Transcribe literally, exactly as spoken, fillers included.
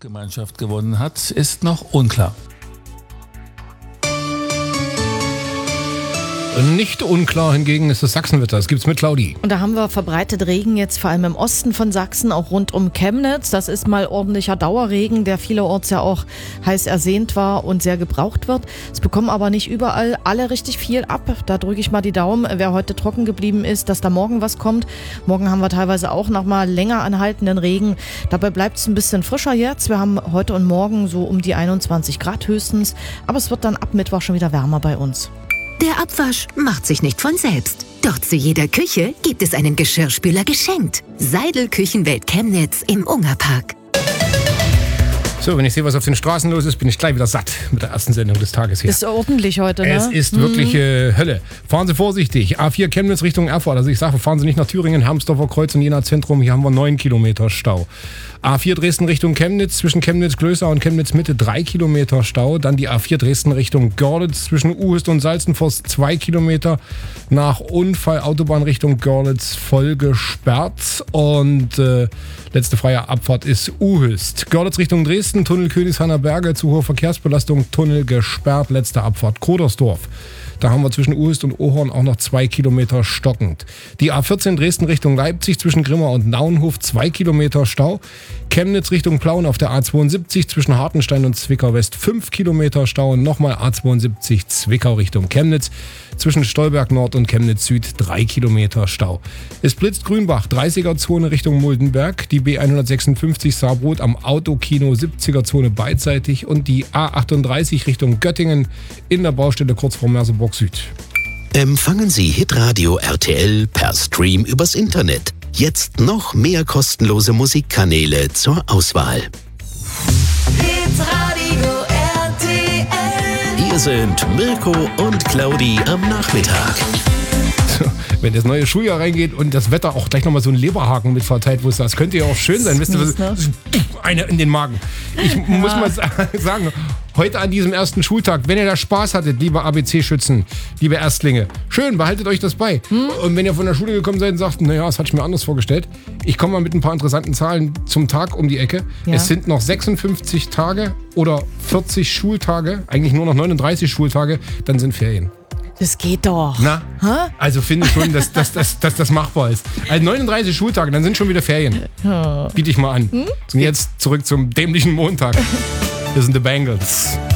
Gemeinschaft gewonnen hat, ist noch unklar. Nicht unklar hingegen ist das Sachsenwetter. Das gibt's mit Claudi. Und da haben wir verbreitet Regen jetzt vor allem im Osten von Sachsen, auch rund um Chemnitz. Das ist mal ordentlicher Dauerregen, der vielerorts ja auch heiß ersehnt war und sehr gebraucht wird. Es bekommen aber nicht überall alle richtig viel ab. Da drücke ich mal die Daumen, wer heute trocken geblieben ist, dass da morgen was kommt. Morgen haben wir teilweise auch noch mal länger anhaltenden Regen. Dabei bleibt es ein bisschen frischer jetzt. Wir haben heute und morgen so um die einundzwanzig Grad höchstens. Aber es wird dann ab Mittwoch schon wieder wärmer bei uns. Der Abwasch macht sich nicht von selbst. Doch zu jeder Küche gibt es einen Geschirrspüler geschenkt. Seidel Küchenwelt Chemnitz im Ungerpark. So, wenn ich sehe, was auf den Straßen los ist, bin ich gleich wieder satt mit der ersten Sendung des Tages hier. Ist ordentlich heute, ne? Es ist wirklich äh, Hölle. Fahren Sie vorsichtig. A vier Chemnitz Richtung Erfurt. Also ich sage, fahren Sie nicht nach Thüringen, Hermsdorfer Kreuz und Jena Zentrum. Hier haben wir neun Kilometer Stau. A vier Dresden Richtung Chemnitz, zwischen Chemnitz-Glößau und Chemnitz-Mitte drei Kilometer Stau. Dann die A vier Dresden Richtung Görlitz, zwischen Uhüst und Salzenforst zwei Kilometer. Nach Unfall Autobahn Richtung Görlitz voll gesperrt. Und äh, letzte freie Abfahrt ist Uhüst. Görlitz Richtung Dresden, Tunnel Königshainer Berge, zu hohe Verkehrsbelastung, Tunnel gesperrt. Letzte Abfahrt Kodersdorf. Da haben wir zwischen Uhüst und Ohorn auch noch zwei Kilometer stockend. Die A vierzehn Dresden Richtung Leipzig zwischen Grimma und Naunhof zwei Kilometer Stau. Chemnitz Richtung Plauen auf der A zweiundsiebzig zwischen Hartenstein und Zwickau West fünf Kilometer Stau. Und nochmal A zweiundsiebzig Zwickau Richtung Chemnitz zwischen Stolberg Nord und Chemnitz Süd drei Kilometer Stau. Es blitzt Grünbach, dreißiger Zone Richtung Muldenberg, die B hundertsechsundfünfzig Saarbrot am Autokino siebziger Zone beidseitig und die A achtunddreißig Richtung Göttingen in der Baustelle kurz vor Merseburg Süd. Empfangen Sie Hitradio R T L per Stream übers Internet. Jetzt noch mehr kostenlose Musikkanäle zur Auswahl. Hitradio R T L. Hier sind Mirko und Claudi am Nachmittag. So, wenn das neue Schuljahr reingeht und das Wetter auch gleich nochmal so einen Leberhaken mit verteilt, wo es das könnte ja auch schön sein. Wisst ihr, was, ne? eine in den Magen. Ich ja. muss mal sagen, heute an diesem ersten Schultag, wenn ihr da Spaß hattet, liebe A B C-Schützen, liebe Erstlinge, schön, behaltet euch das bei. Hm? Und wenn ihr von der Schule gekommen seid und sagt, naja, das hatte ich mir anders vorgestellt, ich komme mal mit ein paar interessanten Zahlen zum Tag um die Ecke. Ja. Es sind noch sechsundfünfzig Tage oder vierzig Schultage, eigentlich nur noch neununddreißig Schultage, dann sind Ferien. Das geht doch. Na, Hä? also finde ich schon, dass, dass, dass, dass das machbar ist. Also neununddreißig Schultage, dann sind schon wieder Ferien. Ja. Biete ich mal an. Hm? Und jetzt zurück zum dämlichen Montag. Das sind The Bangles.